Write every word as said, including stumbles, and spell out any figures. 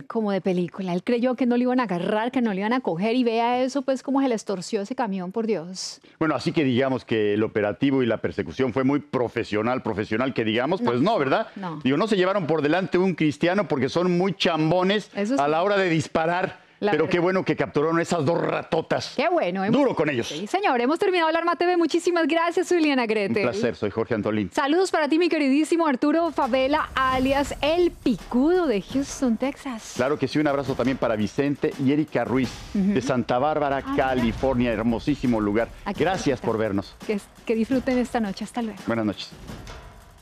como de película. Él creyó que no lo iban a agarrar, que no lo iban a coger y vea eso, pues como se les torció ese camión, por Dios. Bueno, así que digamos que el operativo y la persecución fue muy profesional, profesional que digamos, pues no, No, ¿verdad? no. Digo, no se llevaron por delante un cristiano porque son muy chambones Eso sí. a la hora de disparar. La Pero verdad. qué bueno que capturaron esas dos ratotas. Qué bueno. hemos- Duro con ellos. Sí, señor, hemos terminado Alarma T V. Muchísimas gracias, soy Liliana Un Gretel. placer, soy Jorge Antolín. Saludos para ti, mi queridísimo Arturo Favela, alias El Picudo de Houston, Texas. Claro que sí, un abrazo también para Vicente y Erika Ruiz de Santa Bárbara, Ah, mira. California, hermosísimo lugar. Aquí Gracias cerquita. por vernos. Que, que disfruten esta noche. Hasta luego. Buenas noches.